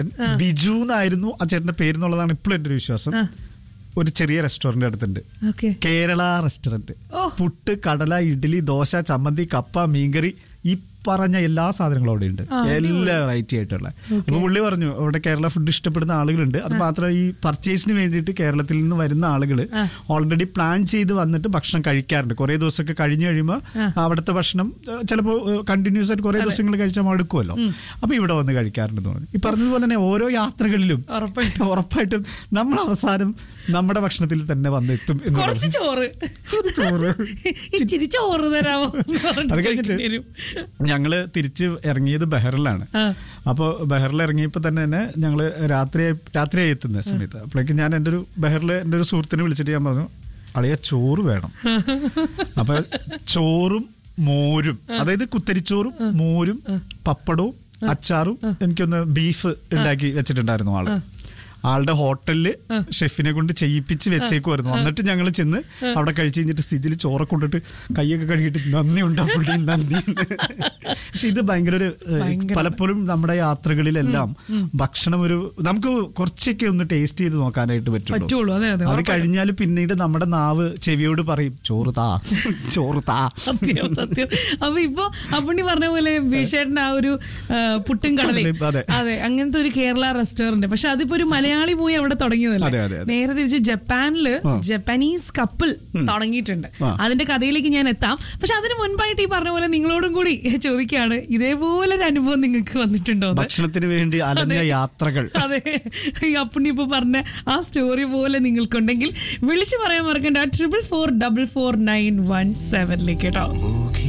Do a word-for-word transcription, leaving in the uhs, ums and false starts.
ബിജു എന്നായിരുന്നു ആ ചേട്ടന്റെ പേരെന്നുള്ളതാണ് ഇപ്പോഴും എന്റെ ഒരു വിശ്വാസം. ഒരു ചെറിയ റെസ്റ്റോറന്റ് അടുത്തുണ്ട്, കേരള റെസ്റ്റോറന്റ്. പുട്ട്, കടല, ഇഡ്ഡലി, ദോശ, ചമ്മന്തി, കപ്പ, മീൻകറി, ഈ പറഞ്ഞ എല്ലാ സാധനങ്ങളും അവിടെ ഉണ്ട്, എല്ലാ വെറൈറ്റി ആയിട്ടുള്ള. അപ്പൊ പുള്ളി പറഞ്ഞു അവിടെ കേരള ഫുഡ് ഇഷ്ടപ്പെടുന്ന ആളുകളുണ്ട്. അത് മാത്രമല്ല ഈ പർച്ചേസിന് വേണ്ടിയിട്ട് കേരളത്തിൽ നിന്ന് വരുന്ന ആളുകൾ ഓൾറെഡി പ്ലാൻ ചെയ്ത് വന്നിട്ട് ഭക്ഷണം കഴിക്കാറുണ്ട്. കുറെ ദിവസമൊക്കെ കഴിഞ്ഞ് കഴിയുമ്പോൾ അവിടുത്തെ ഭക്ഷണം ചിലപ്പോൾ കണ്ടിന്യൂസ് ആയിട്ട് കുറെ ദിവസങ്ങൾ കഴിച്ചാൽ മടുക്കുമല്ലോ. അപ്പൊ ഇവിടെ വന്ന് കഴിക്കാറുണ്ടെന്ന് പറഞ്ഞു. ഈ പറഞ്ഞതുപോലെ തന്നെ ഓരോ യാത്രകളിലും ഉറപ്പായിട്ടും നമ്മൾ അവസാനം നമ്മുടെ ഭക്ഷണത്തിൽ തന്നെ വന്നെത്തും. ചോറ് ചോറ് തരാമോ? അത് കഴിഞ്ഞിട്ട് ഞങ്ങള് തിരിച്ച് ഇറങ്ങിയത് ബഹറിലാണ്. അപ്പോൾ ബഹറിൽ ഇറങ്ങിയപ്പോൾ തന്നെ തന്നെ ഞങ്ങള് രാത്രി രാത്രിയായി എത്തുന്ന സമയത്ത് അപ്പോഴേക്കും ഞാൻ എൻ്റെ ഒരു ബഹറിൽ എൻ്റെ ഒരു സുഹൃത്തിനെ വിളിച്ചിട്ട് ഞാൻ പറഞ്ഞു, അളിയ ചോറ് വേണം. അപ്പൊ ചോറും മോരും, അതായത് കുത്തരിച്ചോറും മോരും പപ്പടവും അച്ചാറും എനിക്കൊന്ന് ബീഫ് ഉണ്ടാക്കി വെച്ചിട്ടുണ്ടായിരുന്നു ആള്. ആളുടെ ഹോട്ടലില് ഷെഫിനെ കൊണ്ട് ചെയ്യിപ്പിച്ച് വെച്ചേക്കുമായിരുന്നു. എന്നിട്ട് ഞങ്ങൾ ചെന്ന് അവിടെ കഴിച്ചു കഴിഞ്ഞിട്ട് സിജിൽ ചോറ കൊണ്ടിട്ട് കൈയൊക്കെ കഴുകിയിട്ട് നന്ദി ഉണ്ടാ പുള്ളി നന്ദി. പക്ഷെ ഇത് ഭയങ്കര ഒരു പലപ്പോഴും നമ്മുടെ യാത്രകളിലെല്ലാം ഭക്ഷണം ഒരു നമുക്ക് കുറച്ചൊക്കെ ഒന്ന് ടേസ്റ്റ് ചെയ്ത് നോക്കാനായിട്ട് പറ്റുള്ളൂ. അത് കഴിഞ്ഞാൽ പിന്നീട് നമ്മുടെ നാവ് ചെവിയോട് പറയും ചോറ് താ ചോറ് താ. സത്യം സത്യം. അപ്പൊ ഇപ്പൊ അപ്പുണ്ണി പറഞ്ഞ പോലെ ബീഷേട്ടന്റെ ആ ഒരു പുട്ടും കടലയും, അതെ, അങ്ങനത്തെ ഒരു കേരള റെസ്റ്റോറന്റ്. പക്ഷെ അതിപ്പോ ഒരു മലയാളി പോയി അവിടെ തുടങ്ങിയതല്ല, നേരെ തിരിച്ച് ജപ്പാനില് ജപ്പാനീസ് കപ്പിൾ തുടങ്ങിയിട്ടുണ്ട്. അതിന്റെ കഥയിലേക്ക് ഞാൻ എത്താം. പക്ഷെ അതിന് മുൻപായിട്ട് ഈ പറഞ്ഞ പോലെ നിങ്ങളോടും കൂടി ചോദിക്കുകയാണ്, ഇതേപോലെ ഒരു അനുഭവം നിങ്ങൾക്ക് വന്നിട്ടുണ്ടോ? ഭക്ഷണത്തിന് വേണ്ടി അലഞ്ഞ യാത്രകൾ. അതെ, ഈ അപ്പുണ്ണി ഇപ്പൊ പറഞ്ഞ ആ സ്റ്റോറി പോലെ നിങ്ങൾക്കുണ്ടെങ്കിൽ വിളിച്ചു പറയാൻ മറക്കണ്ട triple four double four nine one സെവനിലേക്ക് കേട്ടോ.